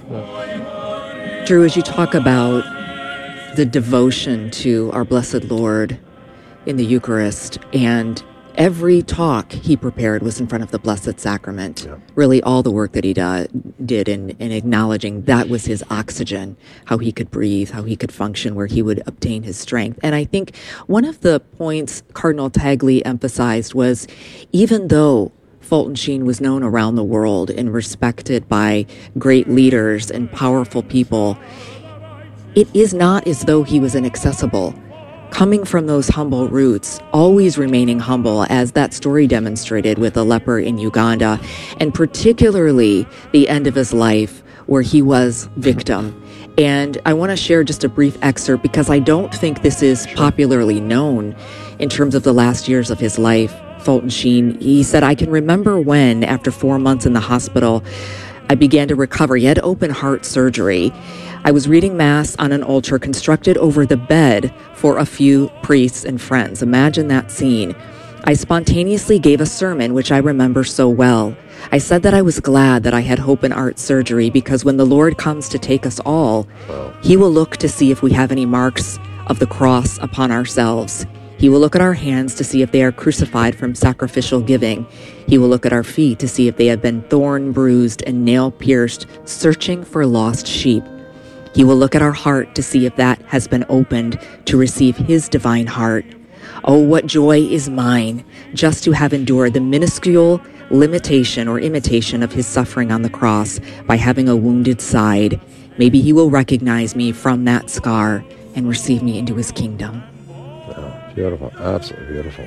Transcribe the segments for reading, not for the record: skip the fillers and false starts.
Drew, as you talk about the devotion to our blessed Lord in the Eucharist, and every talk he prepared was in front of the Blessed Sacrament. Yeah. Really, all the work that he did in acknowledging that was his oxygen, how he could breathe, how he could function, where he would obtain his strength. And I think one of the points Cardinal Tagle emphasized was, even though Fulton Sheen was known around the world and respected by great leaders and powerful people, it is not as though he was inaccessible. Coming from those humble roots, always remaining humble, as that story demonstrated with a leper in Uganda, and particularly the end of his life where he was victim. And I want to share just a brief excerpt because I don't think this is popularly known in terms of the last years of his life. Fulton Sheen, he said, "I can remember when, after 4 months in the hospital, I began to recover. He had open heart surgery. I was reading Mass on an altar constructed over the bed for a few priests and friends. Imagine that scene. I spontaneously gave a sermon, which I remember so well. I said that I was glad that I had open heart surgery because when the Lord comes to take us all, he will look to see if we have any marks of the cross upon ourselves. He will look at our hands to see if they are crucified from sacrificial giving. He will look at our feet to see if they have been thorn bruised and nail pierced, searching for lost sheep. He will look at our heart to see if that has been opened to receive his divine heart. Oh, what joy is mine just to have endured the minuscule limitation or imitation of his suffering on the cross by having a wounded side. Maybe he will recognize me from that scar and receive me into his kingdom." Beautiful. Absolutely beautiful.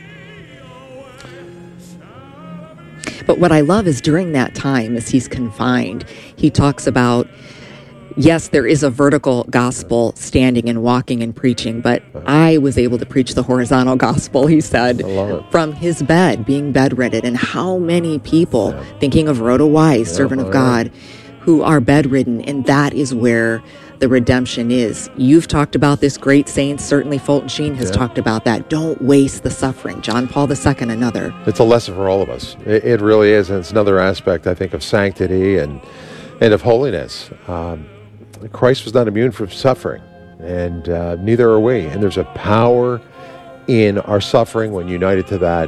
But what I love is during that time, as he's confined, he talks about, yes, there is a vertical gospel, standing and walking and preaching, but I was able to preach the horizontal gospel, he said, from his bed, being bedridden. And how many people, thinking of Rhoda Wise, servant of God, who are bedridden, and that is where the redemption is. You've talked about this, great saints. Certainly Fulton Sheen has talked about that. Don't waste the suffering. John Paul II, another. It's a lesson for all of us. It really is. And it's another aspect, I think, of sanctity and of holiness. Christ was not immune from suffering, and neither are we. And there's a power in our suffering when united to that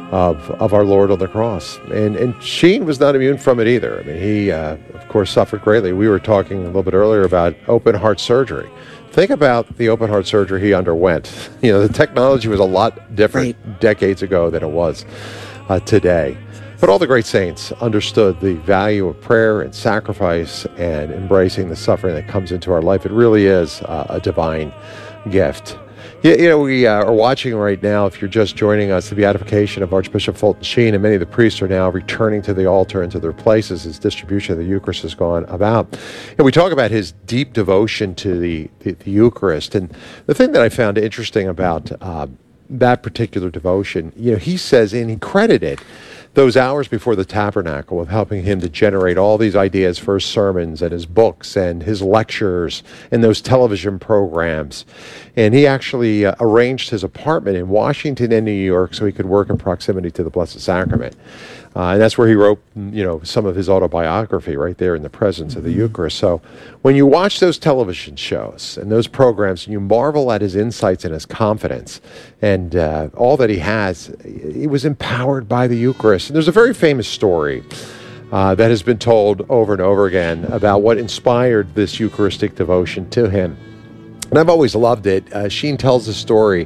of our Lord on the cross. And Sheen was not immune from it either. I mean, he, of course, suffered greatly. We were talking a little bit earlier about open heart surgery. Think about the open heart surgery he underwent. You know, the technology was a lot different decades ago than it was today. But all the great saints understood the value of prayer and sacrifice and embracing the suffering that comes into our life. It really is a divine gift. You know, we are watching right now, if you're just joining us, the beatification of Archbishop Fulton Sheen, and many of the priests are now returning to the altar and to their places as distribution of the Eucharist has gone about. And we talk about his deep devotion to the Eucharist. And the thing that I found interesting about that particular devotion, you know, he says, and he credited those hours before the tabernacle with helping him to generate all these ideas for his sermons and his books and his lectures and those television programs. And he actually arranged his apartment in Washington and New York so he could work in proximity to the Blessed Sacrament. And that's where he wrote, you know, some of his autobiography right there in the presence of the Eucharist. So when you watch those television shows and those programs, and you marvel at his insights and his confidence and all that he has, he was empowered by the Eucharist. And there's a very famous story that has been told over and over again about what inspired this Eucharistic devotion to him. And I've always loved it. Sheen tells the story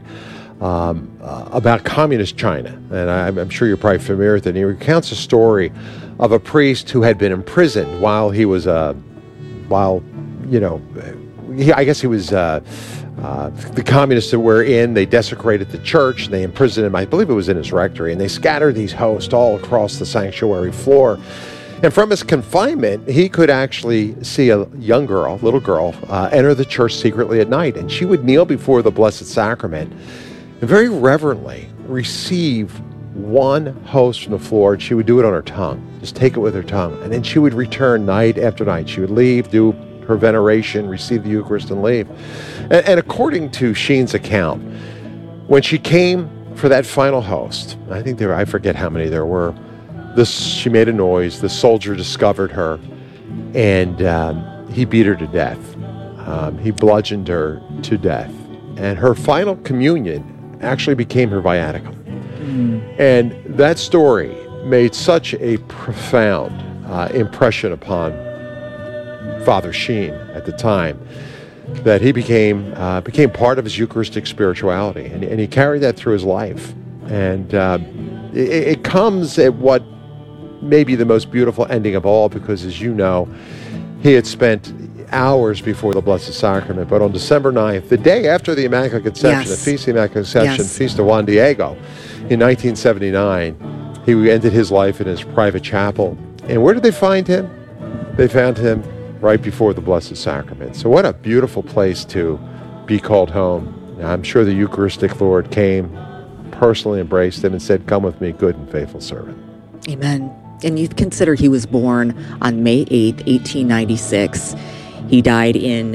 about communist China, and I'm sure you're probably familiar with it. And he recounts a story of a priest who had been imprisoned while he was, I guess he was, the communists that were in, they desecrated the church, and they imprisoned him, I believe it was in his rectory, and they scattered these hosts all across the sanctuary floor. And from his confinement, he could actually see a young girl, little girl, enter the church secretly at night, and she would kneel before the Blessed Sacrament and very reverently receive one host from the floor, and she would do it on her tongue, just take it with her tongue, and then she would return night after night. She would leave, do her veneration, receive the Eucharist, and leave. And according to Sheen's account, when she came for that final host, I forget how many there were, she made a noise, the soldier discovered her, and he beat her to death. He bludgeoned her to death. And her final communion actually became her viaticum. And that story made such a profound impression upon Father Sheen at the time that he became part of his Eucharistic spirituality, and he carried that through his life. And it comes at what may be the most beautiful ending of all, because, as you know, he had spent hours before the Blessed Sacrament, but on December 9th, the day after the Immaculate Conception, the Feast of the Immaculate Conception, Feast of Juan Diego, in 1979, he ended his life in his private chapel. And where did they find him? They found him right before the Blessed Sacrament. So what a beautiful place to be called home. Now, I'm sure the Eucharistic Lord came, personally embraced him, and said, "Come with me, good and faithful servant." Amen. And you consider he was born on May 8th, 1896. He died in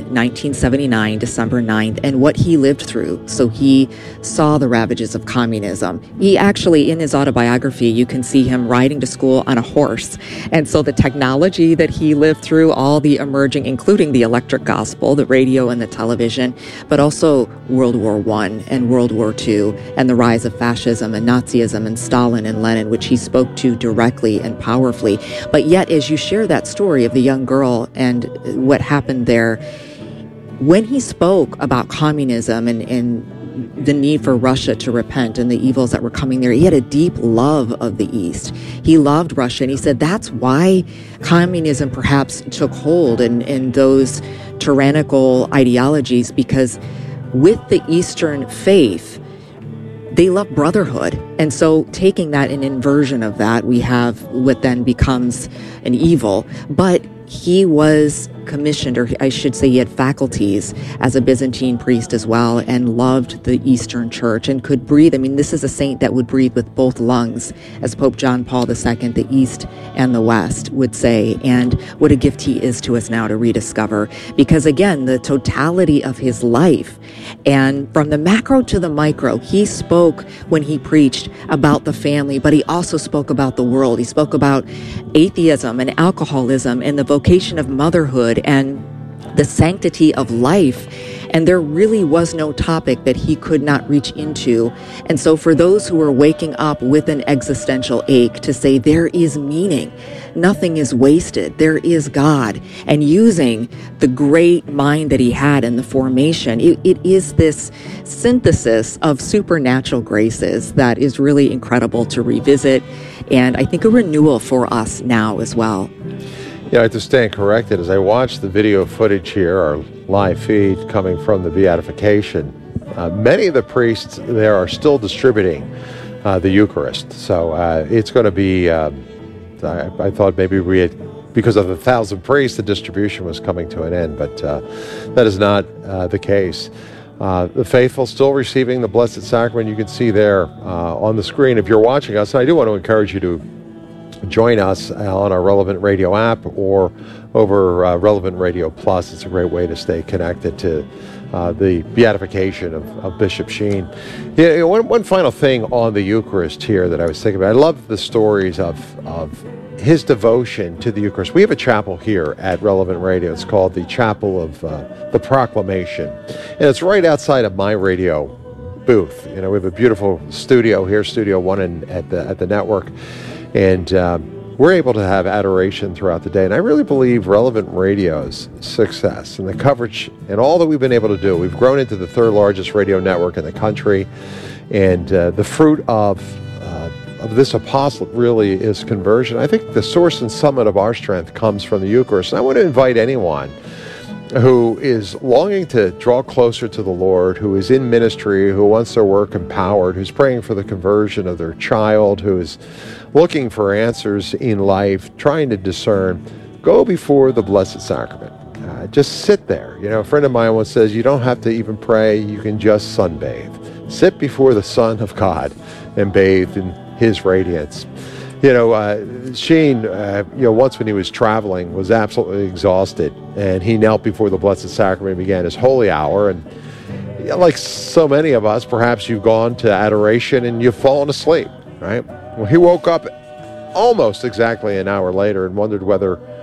1979, December 9th, and what he lived through. So he saw the ravages of communism. He actually, in his autobiography, you can see him riding to school on a horse. And so the technology that he lived through, all the emerging, including the electric gospel, the radio and the television, but also World War I and World War II, and the rise of fascism and Nazism and Stalin and Lenin, which he spoke to directly and powerfully. But yet, as you share that story of the young girl and what happened there, when he spoke about communism and the need for Russia to repent and the evils that were coming there, he had a deep love of the East. He loved Russia, and he said that's why communism perhaps took hold in those tyrannical ideologies, because with the Eastern faith, they love brotherhood. And so taking that, an inversion of that, we have what then becomes an evil. But he was commissioned, or I should say he had faculties as a Byzantine priest as well, and loved the Eastern Church and could breathe. I mean, this is a saint that would breathe with both lungs, as Pope John Paul II, the East and the West, would say. And what a gift he is to us now to rediscover. Because again, the totality of his life, and from the macro to the micro, he spoke when he preached about the family, but he also spoke about the world. He spoke about atheism and alcoholism and the vocation of motherhood and the sanctity of life. And there really was no topic that he could not reach into. And so for those who are waking up with an existential ache, to say there is meaning, nothing is wasted, there is God, and using the great mind that he had in the formation, it is this synthesis of supernatural graces that is really incredible to revisit, and I think a renewal for us now as well. Yeah, I have to stand corrected. As I watch the video footage here, our live feed coming from the beatification, many of the priests there are still distributing the Eucharist. So it's going to be, I thought maybe because of the 1,000 priests, the distribution was coming to an end, but that is not the case. The faithful still receiving the Blessed Sacrament. You can see there on the screen if you're watching us. And I do want to encourage you to join us on our Relevant Radio app or over Relevant Radio Plus. It's a great way to stay connected to the beatification of Bishop Sheen. Yeah, one final thing on the Eucharist here that I was thinking about. I love the stories of his devotion to the Eucharist. We have a chapel here at Relevant Radio. It's called the Chapel of the Proclamation, and it's right outside of my radio booth. You know, we have a beautiful studio here, Studio One, at the network. And we're able to have adoration throughout the day. And I really believe Relevant Radio's success and the coverage and all that we've been able to do, we've grown into the third largest radio network in the country. And the fruit of this apostolate really is conversion. I think the source and summit of our strength comes from the Eucharist. And I want to invite anyone who is longing to draw closer to the Lord, who is in ministry, who wants their work empowered, who's praying for the conversion of their child, who is looking for answers in life, trying to discern, go before the Blessed Sacrament. Just sit there. You know, a friend of mine once says, you don't have to even pray, you can just sunbathe. Sit before the Son of God and bathe in his radiance. You know, Sheen, once when he was traveling, was absolutely exhausted, and he knelt before the Blessed Sacrament and began his holy hour. And like so many of us, perhaps you've gone to adoration and you've fallen asleep, right? Well, he woke up almost exactly an hour later and wondered whether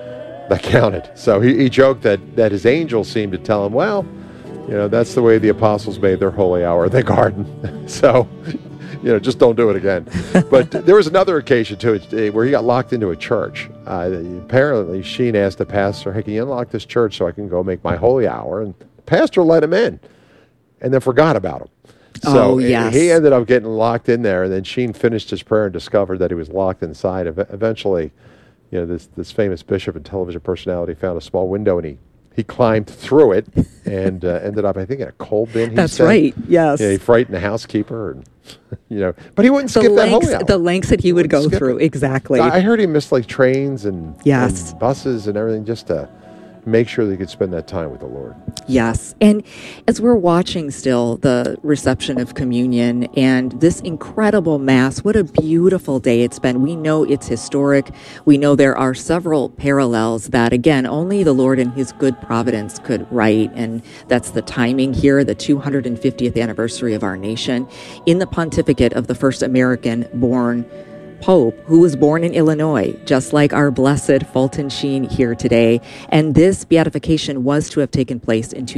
that counted. So he joked that his angels seemed to tell him, well, that's the way the apostles made their holy hour in the garden. So, just don't do it again. But there was another occasion, too, where he got locked into a church. Apparently, Sheen asked the pastor, hey, can you unlock this church so I can go make my holy hour? And the pastor let him in and then forgot about him. So yes. He ended up getting locked in there, and then Sheen finished his prayer and discovered that he was locked inside. Eventually, this famous bishop and television personality found a small window, and he climbed through it and ended up, I think, in a coal bin. That's right. Yes. Yeah, he frightened the housekeeper, and but he wouldn't skip that holy hour. The lengths that he would go through, exactly. I heard he missed like trains and yes, and buses and everything just to make sure they could spend that time with the Lord. Yes. And as we're watching still the reception of communion and this incredible Mass, what a beautiful day it's been. We know it's historic. We know there are several parallels that, again, only the Lord in his good providence could write. And that's the timing here, the 250th anniversary of our nation, in the pontificate of the first American-born Pope, who was born in Illinois, just like our blessed Fulton Sheen here today. And this beatification was to have taken place in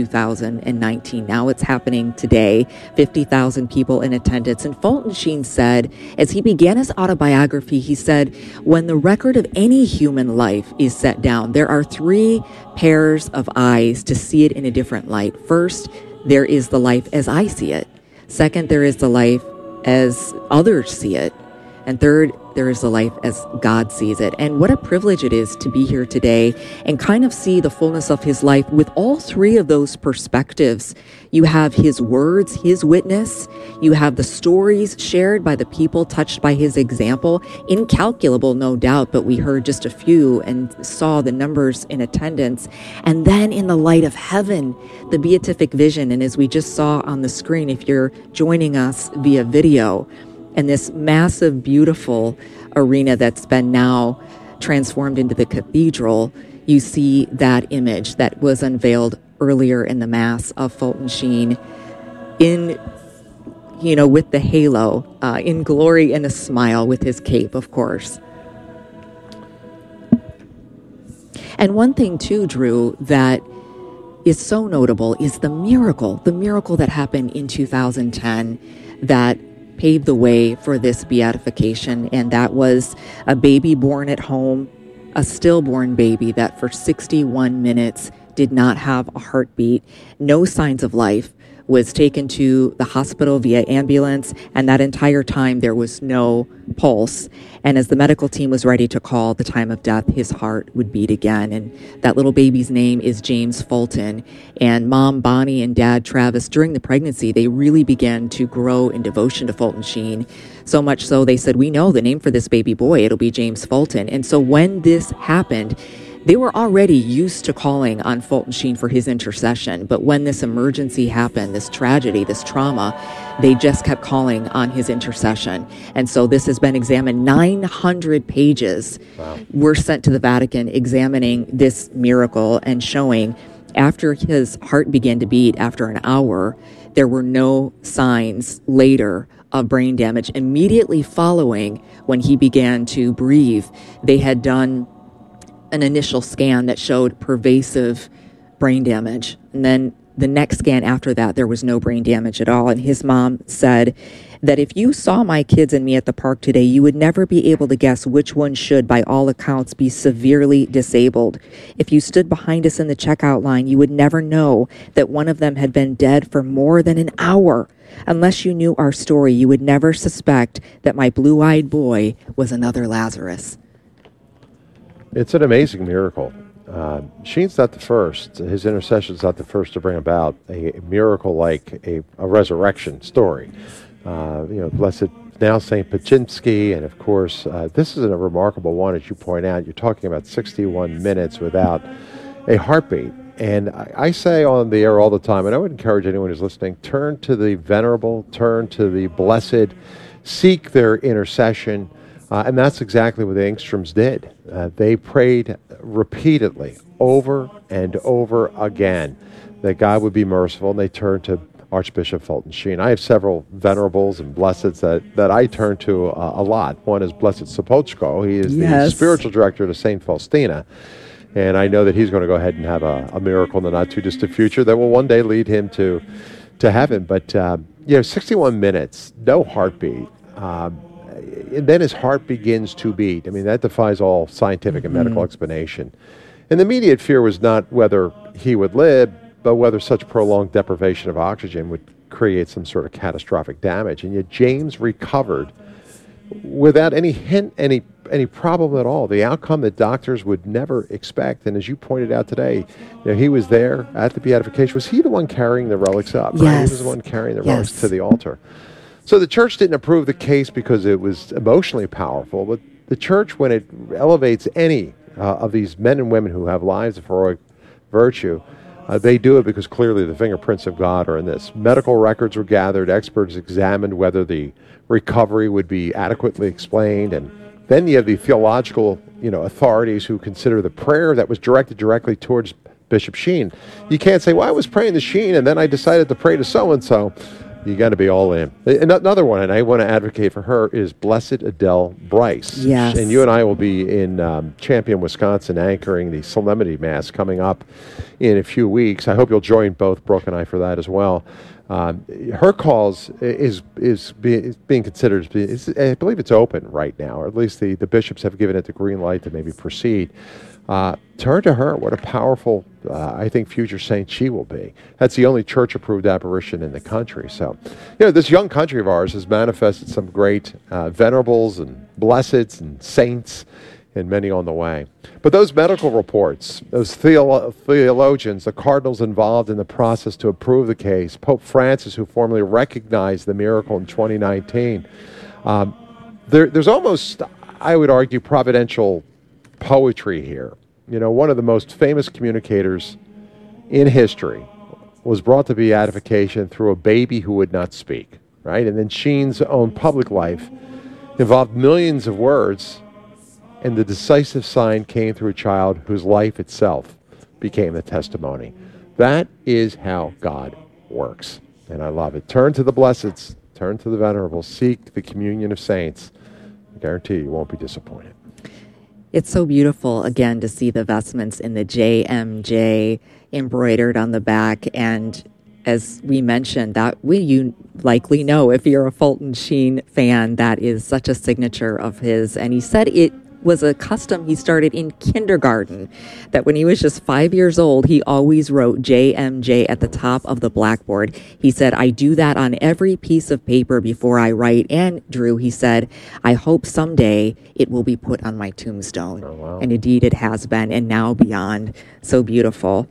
2019. Now it's happening today. 50,000 people in attendance. And Fulton Sheen said, as he began his autobiography, he said, when the record of any human life is set down, there are three pairs of eyes to see it in a different light. First, there is the life as I see it. Second, there is the life as others see it. And third, there is the life as God sees it. And what a privilege it is to be here today and kind of see the fullness of his life with all three of those perspectives. You have his words, his witness. You have the stories shared by the people touched by his example. Incalculable, no doubt, but we heard just a few and saw the numbers in attendance. And then in the light of heaven, the beatific vision. And as we just saw on the screen, if you're joining us via video, and this massive, beautiful arena that's been now transformed into the cathedral, you see that image that was unveiled earlier in the Mass of Fulton Sheen with the halo, in glory and a smile with his cape, of course. And one thing too, Drew, that is so notable is the miracle that happened in 2010 that paved the way for this beatification, and that was a baby born at home, a stillborn baby that for 61 minutes did not have a heartbeat, no signs of life, was taken to the hospital via ambulance, and that entire time there was no pulse. And as the medical team was ready to call the time of death, his heart would beat again. And that little baby's name is James Fulton. And Mom Bonnie and Dad Travis, during the pregnancy, they really began to grow in devotion to Fulton Sheen. So much so they said, we know the name for this baby boy, it'll be James Fulton. And so when this happened, they were already used to calling on Fulton Sheen for his intercession, but when this emergency happened, this tragedy, this trauma, they just kept calling on his intercession. And so this has been examined. 900 pages were sent to the Vatican examining this miracle and showing after his heart began to beat after an hour, there were no signs later of brain damage. Immediately following when he began to breathe, they had done an initial scan that showed pervasive brain damage. And then the next scan after that, there was no brain damage at all. And his mom said that if you saw my kids and me at the park today, you would never be able to guess which one should, by all accounts, be severely disabled. If you stood behind us in the checkout line, you would never know that one of them had been dead for more than an hour. Unless you knew our story, you would never suspect that my blue-eyed boy was another Lazarus. It's an amazing miracle. Sheen's not the first. His intercession's not the first to bring about a miracle like a resurrection story. Blessed now St. Paczynski, and of course, this is a remarkable one, as you point out. You're talking about 61 minutes without a heartbeat. And I say on the air all the time, and I would encourage anyone who's listening, turn to the venerable, turn to the blessed, seek their intercession. And that's exactly what the Engstroms did. They prayed repeatedly, over and over again, that God would be merciful, and they turned to Archbishop Fulton Sheen. I have several venerables and blesseds that I turn to a lot. One is Blessed Sopoćko. He is the spiritual director to St. Faustina. And I know that he's going to go ahead and have a miracle in the not-too-distant future that will one day lead him to heaven. But, 61 minutes, no heartbeat. And then his heart begins to beat. I mean, that defies all scientific and medical explanation. And the immediate fear was not whether he would live, but whether such prolonged deprivation of oxygen would create some sort of catastrophic damage. And yet James recovered without any hint, any problem at all. The outcome that doctors would never expect. And as you pointed out today, he was there at the beatification. Was he the one carrying the relics up? Yes. Right? He was the one carrying the relics to the altar. So the church didn't approve the case because it was emotionally powerful, but the church, when it elevates any of these men and women who have lives of heroic virtue, they do it because clearly the fingerprints of God are in this. Medical records were gathered, experts examined whether the recovery would be adequately explained, and then you have the theological, authorities who consider the prayer that was directed directly towards Bishop Sheen. You can't say, well, I was praying to Sheen and then I decided to pray to so-and-so. You got to be all in. Another one, and I want to advocate for her, is Blessed Adele Bryce. Yes. And you and I will be in Champion, Wisconsin, anchoring the Solemnity Mass coming up in a few weeks. I hope you'll join both Brooke and I for that as well. Her cause is being considered, I believe it's open right now, or at least the bishops have given it the green light to maybe proceed. Turn to her. What a powerful, I think, future saint she will be. That's the only church-approved apparition in the country. So, this young country of ours has manifested some great venerables and blesseds and saints, and many on the way. But those medical reports, those theologians, the cardinals involved in the process to approve the case, Pope Francis, who formally recognized the miracle in 2019, there's almost, I would argue, providential poetry here. One of the most famous communicators in history was brought to beatification through a baby who would not speak, right? And then Sheen's own public life involved millions of words, and the decisive sign came through a child whose life itself became the testimony. That is how God works, and I love it. Turn to the blesseds, turn to the venerables, seek the communion of saints. I guarantee you won't be disappointed. It's so beautiful, again, to see the vestments in the JMJ embroidered on the back. And as we mentioned, you likely know, if you're a Fulton Sheen fan, that is such a signature of his. And he said it was a custom he started in kindergarten, that when he was just 5 years old, he always wrote JMJ at the top of the blackboard. He said, I do that on every piece of paper before I write. And Drew, he said, I hope someday it will be put on my tombstone. Oh, wow. And indeed it has been, and now beyond. So beautiful.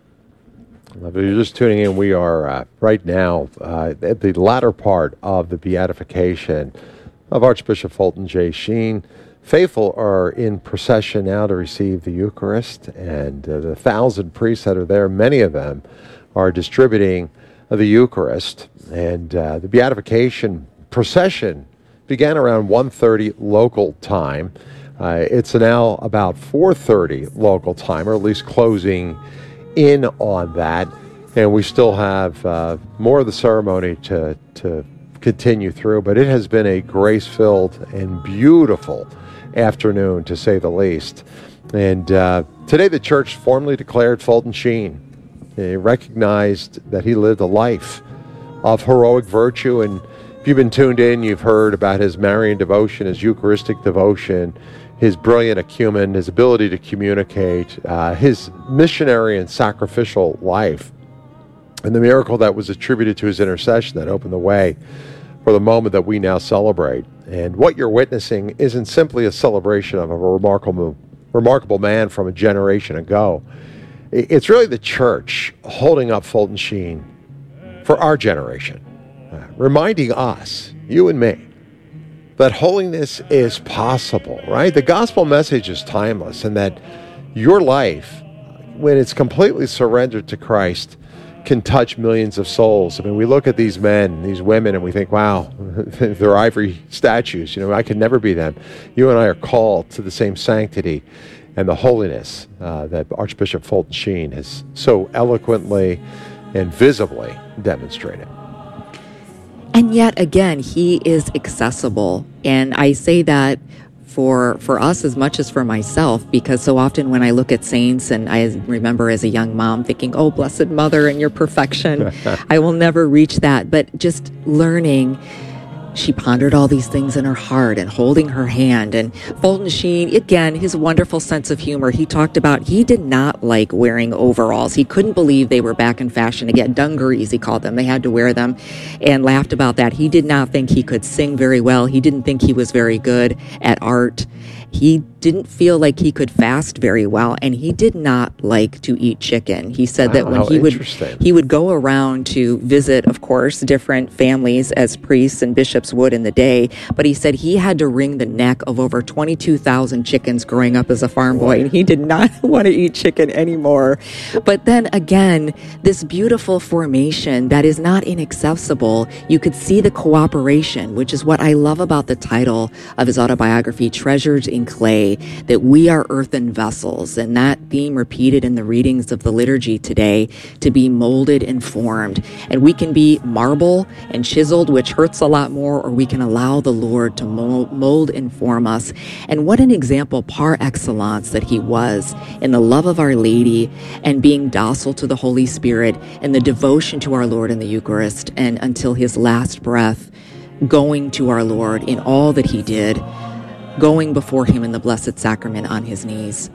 If you're just tuning in, we are right now at the latter part of the beatification of Archbishop Fulton J. Sheen. Faithful are in procession now to receive the Eucharist, and the 1,000 priests that are there, many of them are distributing the Eucharist. And the beatification procession began around 1:30 local time. It's now about 4:30 local time, or at least closing in on that. And we still have more of the ceremony to continue through, but it has been a grace-filled and beautiful afternoon, to say the least. And today the church formally declared Fulton Sheen. He recognized that he lived a life of heroic virtue, and if you've been tuned in, you've heard about his Marian devotion, his Eucharistic devotion, his brilliant acumen, his ability to communicate, his missionary and sacrificial life, and the miracle that was attributed to his intercession that opened the way for the moment that we now celebrate. And what you're witnessing isn't simply a celebration of a remarkable man from a generation ago. It's really the church holding up Fulton Sheen for our generation, reminding us, you and me, that holiness is possible, right? The gospel message is timeless, and that your life, when it's completely surrendered to Christ, can touch millions of souls. I mean, we look at these men, these women, and we think, wow, they're ivory statues. I could never be them. You and I are called to the same sanctity and the holiness that Archbishop Fulton Sheen has so eloquently and visibly demonstrated. And yet again, he is accessible. And I say that for us as much as for myself, because so often when I look at saints, and I remember as a young mom thinking, oh, Blessed Mother and your perfection, I will never reach that. But just learning, she pondered all these things in her heart and holding her hand. And Fulton Sheen, again, his wonderful sense of humor. He talked about he did not like wearing overalls. He couldn't believe they were back in fashion again. Dungarees, he called them. They had to wear them, and laughed about that. He did not think he could sing very well. He didn't think he was very good at art. He didn't feel like he could fast very well, and he did not like to eat chicken. He said that when he would go around to visit, of course, different families as priests and bishops would in the day, but he said he had to wring the neck of over 22,000 chickens growing up as a farm boy, and he did not want to eat chicken anymore. But then again, this beautiful formation that is not inaccessible, you could see the cooperation, which is what I love about the title of his autobiography, Treasures in Clay, that we are earthen vessels, and that theme repeated in the readings of the liturgy today, to be molded and formed. And we can be marble and chiseled, which hurts a lot more, or we can allow the Lord to mold and form us. And what an example par excellence that he was in the love of Our Lady and being docile to the Holy Spirit and the devotion to our Lord in the Eucharist, and until his last breath, going to our Lord in all that he did, going before him in the Blessed Sacrament on his knees.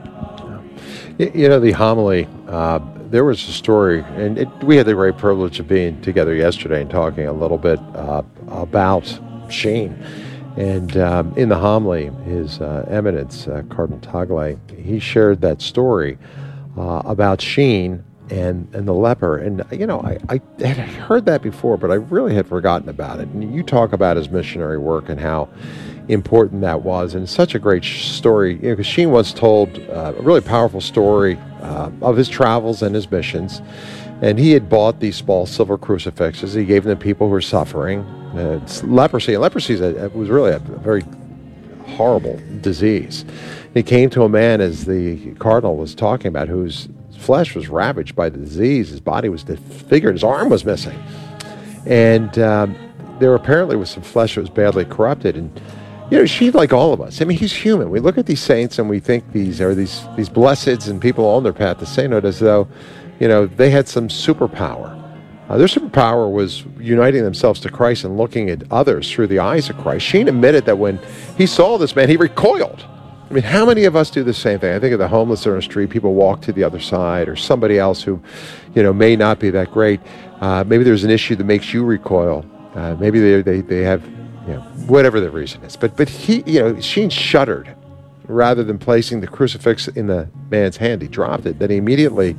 You know, the homily, there was a story, and we had the great privilege of being together yesterday and talking a little bit about Sheen. And in the homily, His Eminence, Cardinal Tagle, he shared that story about Sheen and the leper. And, you know, I had heard that before, but I really had forgotten about it. And you talk about his missionary work and how important that was, and such a great story, you know, because Sheen once told a really powerful story of his travels and his missions, and he had bought these small silver crucifixes. He gave them to people who were suffering leprosy. And leprosy was really a very horrible disease. He came to a man, as the cardinal was talking about, whose flesh was ravaged by the disease. His body was disfigured. His arm was missing, and there apparently was some flesh that was badly corrupted. And you know, Sheen, like all of us, I mean, he's human. We look at these saints and we think these are these blesseds and people on their path to sainthood as though, you know, they had some superpower. Their superpower was uniting themselves to Christ and looking at others through the eyes of Christ. Sheen admitted that when he saw this man, he recoiled. I mean, how many of us do the same thing? I think of the homeless on the street, people walk to the other side, or somebody else who, you know, may not be that great. Maybe there's an issue that makes you recoil. Maybe they have, you know, whatever the reason is. But he, you know, Sheen shuddered. Rather than placing the crucifix in the man's hand, he dropped it. Then he immediately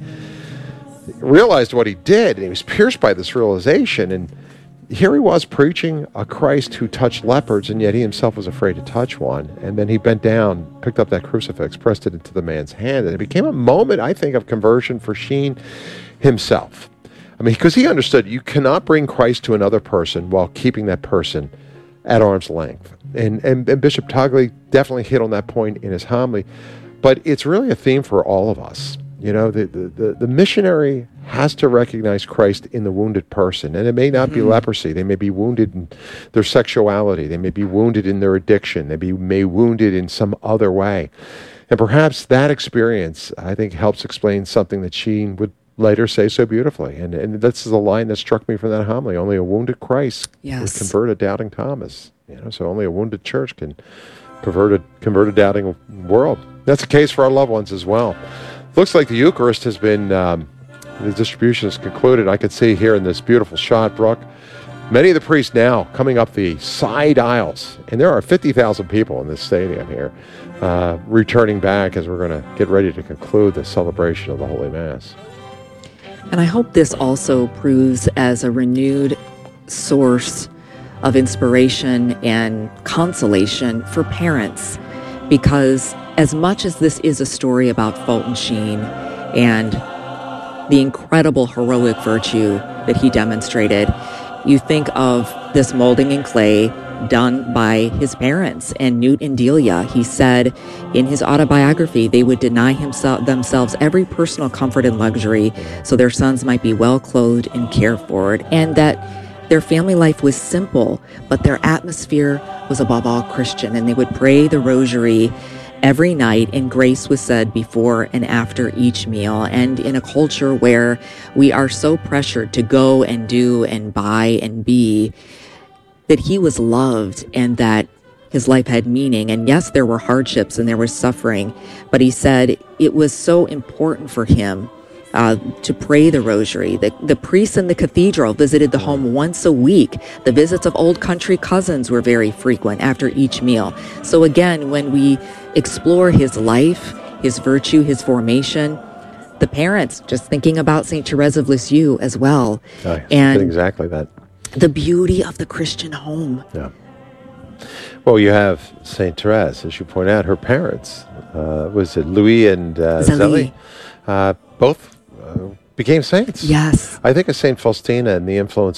realized what he did, and he was pierced by this realization. And here he was preaching a Christ who touched lepers, and yet he himself was afraid to touch one. And then he bent down, picked up that crucifix, pressed it into the man's hand, and it became a moment, I think, of conversion for Sheen himself. I mean, because he understood you cannot bring Christ to another person while keeping that person at arm's length. And Bishop Tagle definitely hit on that point in his homily. But it's really a theme for all of us. You know, the missionary has to recognize Christ in the wounded person. And it may not be leprosy. They may be wounded in their sexuality. They may be wounded in their addiction. They may be wounded in some other way. And perhaps that experience, I think, helps explain something that Sheen would later say so beautifully. And this is a line that struck me from that homily. Only a wounded Christ would convert a doubting Thomas. You know, so only a wounded church can convert a doubting world. That's the case for our loved ones as well. Looks like the Eucharist has been, the distribution is concluded. I can see here in this beautiful shot, Brooke, many of the priests now coming up the side aisles. And there are 50,000 people in this stadium here, returning back as we're going to get ready to conclude the celebration of the Holy Mass. And I hope this also proves as a renewed source of inspiration and consolation for parents, because as much as this is a story about Fulton Sheen and the incredible heroic virtue that he demonstrated, you think of this molding in clay done by his parents. And Newt and Delia, he said in his autobiography, they would deny themselves every personal comfort and luxury so their sons might be well clothed and cared for, and that Their family life was simple, but their atmosphere was above all Christian, and they would pray the rosary every night, and grace was said before and after each meal. And in a culture where we are so pressured to go and do and buy and be, that he was loved and that his life had meaning. And yes, there were hardships and there was suffering, but he said it was so important for him to pray the rosary. The priests in the cathedral visited the home once a week. The visits of old country cousins were very frequent after each meal. So again, when we explore his life, his virtue, his formation, the parents just thinking about St. Therese of Lisieux as well. And exactly that. The beauty of the Christian home. Yeah. Well, you have St. Therese, as you point out, her parents, was it Louis and Zélie? Both became saints. Yes. I think of St. Faustina and the influence